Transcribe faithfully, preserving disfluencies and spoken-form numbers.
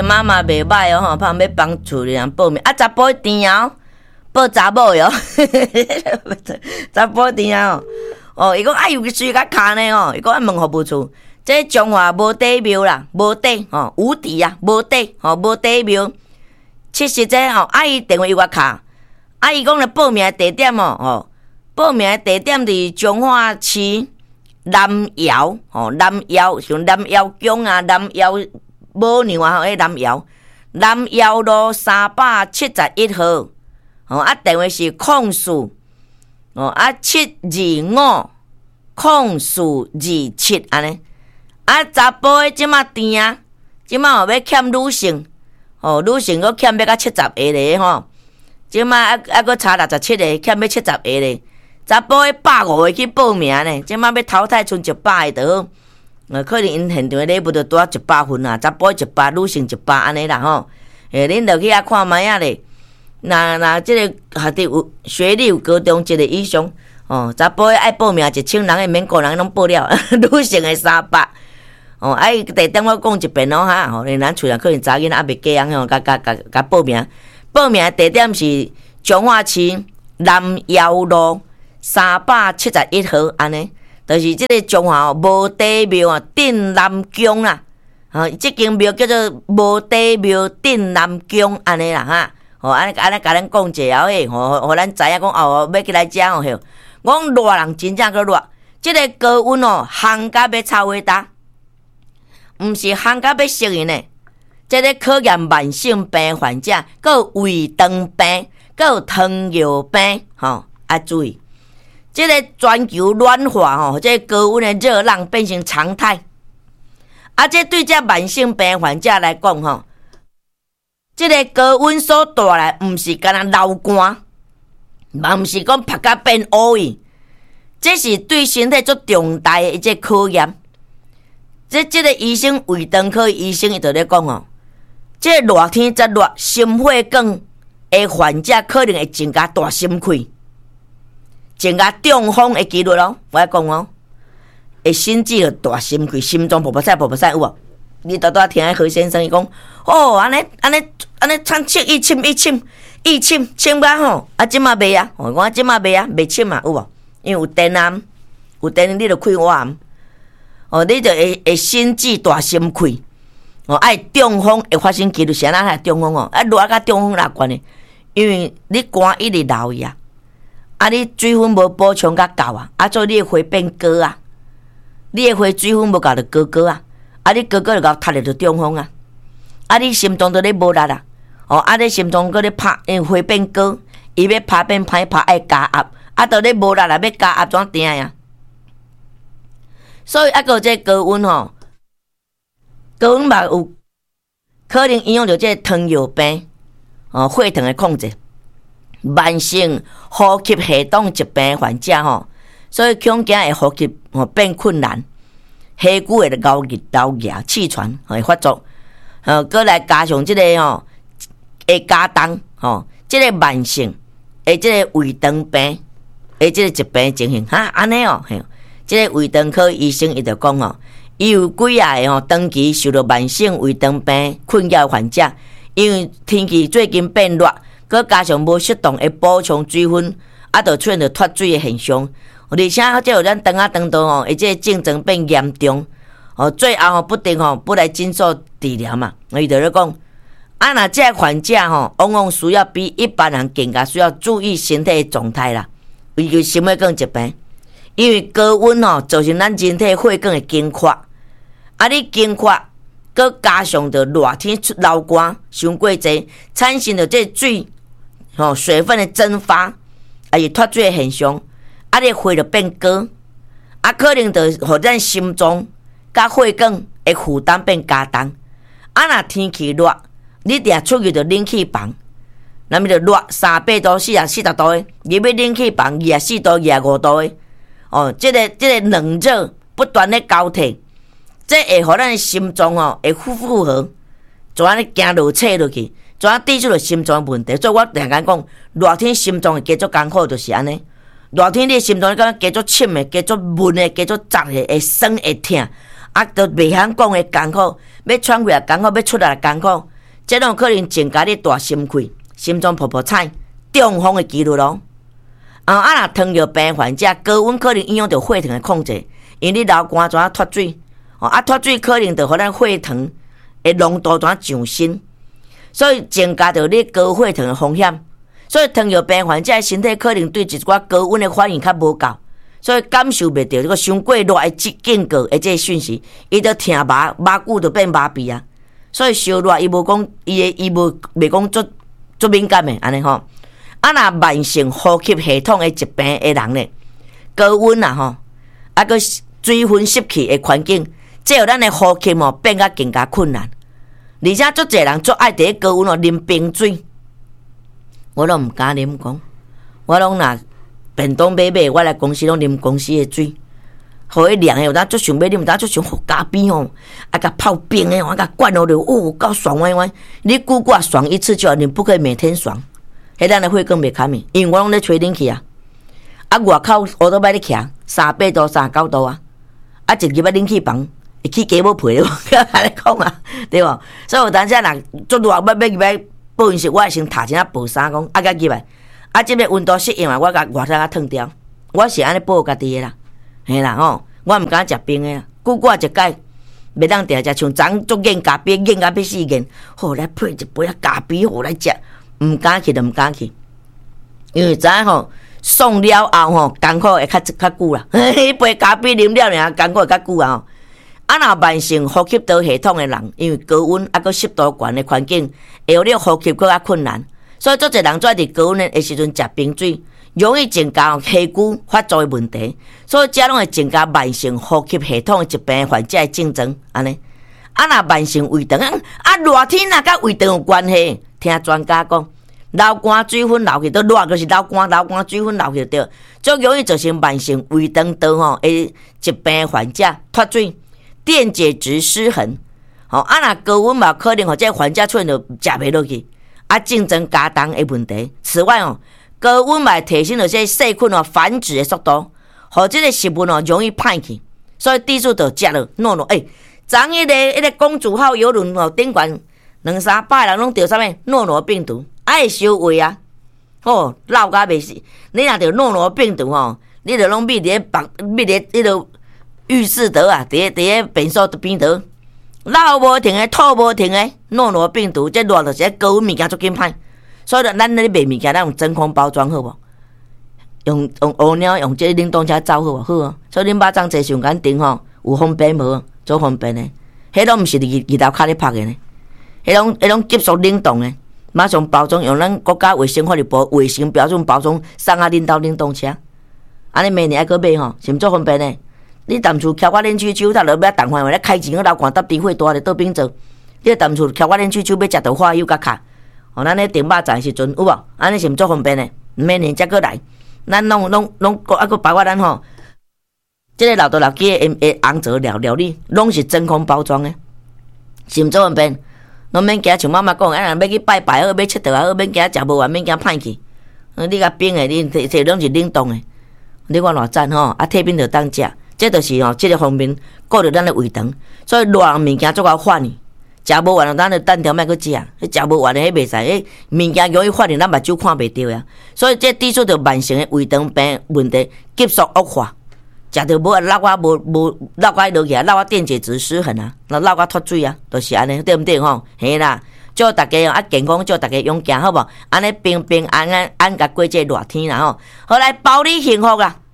妈妈袂歹哦，吼，怕要帮厝里人报名啊，查甫甜哦，报查某哟，查甫甜哦，哦，伊讲啊，有水甲卡呢哦，伊讲啊，问服务处，这中华无底庙啦，无底吼，无敌啊，无底吼，无底庙，其实这吼，啊，伊电话有我卡，啊，伊讲咧报名地点哦，吼，报名地点伫彰化市南窑，吼，南窑像南窑宫啊，南窑。母娘啊，迄南窑，南窑路三百七十一号，哦啊，电话是零四，哦啊七二五零四二七安尼，啊查甫诶即马甜啊，即马哦要欠女性，哦女性佫欠要到七十个咧吼，即马啊啊佫差六十七个，欠要七十个咧，查甫诶百五个去报名呢，即马要淘汰剩一百个就好。呃，可能因现场礼物就拄啊一百份啊，查甫一百，女性一百安尼啦吼。诶，恁落去遐看卖啊咧。那那即个学历有学历有高中一个以上，哦，查甫爱报名一千人诶，免个人拢报了，女性诶三百。哦，啊伊地点我讲一遍咯哈，吼，咱厝内可能查囡仔还袂嫁人吼，甲甲甲甲报名。报名地点是彰化市南窑路三百七十一号安尼。就是即个中华无底庙啊，镇南宫啦，吼、哦，即间庙叫做无底庙镇南宫安尼啦哈，吼、哦，安尼安尼甲咱讲者后诶，吼，互咱知影讲哦，要去来遮哦，吼，讲热人真正个热，即、这个高温哦，烘甲要臭话搭，毋是烘甲要死人呢，即、这个考验慢性病患者，佮有胃肠病，佮有糖尿病，吼、哦，啊注意。这个全球暖化吼，这个高温的热浪变成常态。啊，这对这慢性病患者来讲吼，这个高温所带来，毋是干那流汗，嘛毋是讲晒甲变乌伊，这是对身体足重大的一个考验。这这个医生胃肠科医生伊就咧讲吼，这个热天再热，心血管的患者可能会增加大心溃。增加中风的几率咯，我讲哦，会心悸了大心悸，心脏噗噗塞噗噗塞有无？你拄拄听何先生伊讲，哦，安尼安尼安尼唱唱一深一深一深深甲吼，啊即马袂啊，我讲即马袂啊，袂深啊有无？因为有电啊，有电你就开我哦，你就会会心悸大心溃，哦，爱中风会发生几率是安那中风哦，啊热甲中风哪关呢？因为你肝一直流伊啊。啊！你水分无补充甲够啊，啊，所以你会变高啊，你的血水分无够就高高啊，啊，你高高就甲踢入就中风啊，啊，你心脏都咧无力啊，哦，啊，你心脏搁咧拍，因为血变高，伊要拍变歹拍爱加压，啊，都咧无力啦，要加压怎定呀？所以啊，个这高温吼，高温嘛有可能影响着这糖尿病，哦，血糖的控制。慢性呼吸系统疾病患者吼，所以恐惊会呼吸吼变困难，气管会高热、高压、气喘会发作，呃，过来加上即个吼会加重吼，即个慢性诶，即个胃肠病诶，即个疾病情形哈，安尼哦，嘿，即个胃肠科医生伊就讲哦，伊有几啊个吼长期受到慢性胃肠病困扰患者，因为天气最近变热。佮加上无适当的补充水分，啊，就出现着脱水的现象。而且，即有咱肠啊肠道哦，而且症状变严重，哦，最后吼不定吼不来诊所治疗嘛。伊就咧讲，啊，若这患者吼，往往需要比一般人更加需要注意身体的状态啦，尤其心血管疾病，因为高温吼造成咱人体血管的紧缺，啊，你紧缺。佮加上着热天出流汗伤过济，产生着这水吼、哦、水分的蒸发，啊是脱水的现象，啊你血就变高，啊可能着互咱心脏甲血管的负担变加重。啊若天气热，你定出去着冷气房，那么着热三八度、四啊四十度的，入去冷气房二啊四度、二啊五度的，哦，这个这个冷热不断的交替。这会互咱的心脏哦会负负荷，怎啊咧行落切落去，怎啊抵触着心脏问题。所以我常常讲，热天心脏会加足艰苦，就是安尼。热天你的心脏感觉加足深的、加足闷的、加足杂的，会酸会痛，啊，都袂晓讲的艰苦，要喘气也艰苦，要出来也艰苦。 这种可能增加你大心悸、心脏噗噗踩、中风的几率咯。啊，啊，若糖尿病患者高温可能影响到血糖的控制，因为你流汗怎啊脱水，哦，啊脱水可能就互咱血糖的浓度怎啊上升，所以增加到你高血糖的风险。所以糖尿病患者的身体可能对一寡高温的反应较无够，所以感受袂到这个伤过热的警告的这个讯息，伊就听麻麻久就变麻痹啊。所以烧热伊无讲伊的伊无袂讲足足敏感的安尼吼。啊，若慢性呼吸系统的疾病的人呢，高温啊吼，啊个水分湿气的环境，这互咱的呼吸哦变甲更加困难。而且足侪人足爱伫高温哦啉冰水，我拢毋敢啉讲，我拢若便当买买，我来公司拢啉公司的水，互伊凉的，有当足想要啉，有当足想互咖啡吼，啊甲泡冰的，我甲灌落去，哦，够爽歪歪。你久久爽一次就好，你不可以每天爽。迄咱的血管袂堪去，因为我拢咧吹冷气啊。啊，外口乌多摆咧徛三八度、三九度啊，啊，一入啊冷气房会起鸡母皮咯，安尼讲啊，对无？所以有当时啊，若足热要要入来保温室，我会先汏一下薄衫讲，啊，甲入来，啊，即个温度适应啊，我甲外头甲烫掉，我是安尼保护家己的啦，嘿啦吼，我毋敢食冰的啦，久久一解，袂当定食像昨足研咖啡，研咖啡四研，好来配一杯啊咖啡好来食。毋敢去就毋敢去，因为知影吼，爽了后吼，艰苦会较较久啦。迄杯咖啡啉了尔，艰苦会较久啊吼。啊，若慢性呼吸道系统的人，因为高温啊，佮湿度悬的环境，会互你呼吸更较困难。所以做侪人在伫高温的时阵食冰水，容易增加气管发作的问题。所以这拢会增加慢性呼吸系统的疾病患者的竞争。安尼，啊，若慢性胃肠啊，热天若甲胃肠有关系。听专家讲，流汗水分流去，都热就是流汗，流汗水分流去对，最容易造成慢性胃肠道吼的疾病患者脱水、电解质失衡。吼，啊若高温嘛，可能吼这患者出现就食袂落去，啊竞争加重的问题。此外哦，高温嘛提升了这细菌哦繁殖的速度，互这个食物哦容易歹去，所以低数就食了诺诺。诶，昨迄个迄个公主号游轮哦顶悬。两三百人拢得啥物诺罗病毒，啊会烧胃啊，吼闹甲袂死。你若得诺罗病毒吼，你着拢秘伫咧房，秘伫迄落浴室倒啊，伫咧伫咧便所边倒，闹无停诶，吐无停诶，诺罗病毒这热就是高温物件足紧歹，所以咱咧卖物件，咱用真空包装好无？用用乌鸟用这冷冻车走好无？好啊，所以恁肉粽坐上间订吼，有方便无？做方便诶，迄拢毋是二二头壳咧拍诶呢。迄种迄种急速冷冻诶，马上包装用咱国家卫生法律部卫生标准包装，送啊恁兜冷冻车。安尼明年还搁买吼，是毋足方便诶？你淡厝翘我冷气手，他落要冻饭话咧开钱个流汗搭地火大咧倒冰做。你淡厝翘我冷气手要食到花油甲卡，哦，咱咧订肉粽时阵有无？安尼是毋足方便诶？明年才搁来，咱拢拢拢啊搁包括咱吼，即个老豆老鸡诶诶红枣料料理，拢是真空包装诶，是毋足方便？拢免惊，像妈妈讲，啊，要去拜拜好，要佚佗好，免惊食无完，免惊歹去。你甲冰诶，你摕摕拢是冷冻诶，你看偌赞吼！啊，退冰就当食，这就是吼，这个方面顾着咱的胃肠。所以热物件足够反应，食无完了，咱就单条莫去食。迄食无完诶，迄袂使，迄物件容易反应，咱目睭看袂到呀。所以这抵触着慢性诶胃肠病问题急速恶化。食着无落啊无无落啊落去啊，落啊电解质失衡啊，落落啊脱水啊，都、就是安尼，对毋对吼？嘿啦，祝大家啊健康，祝大家勇敢，好无？安尼平平安安安甲过这热天啦吼，好来包你幸福啦！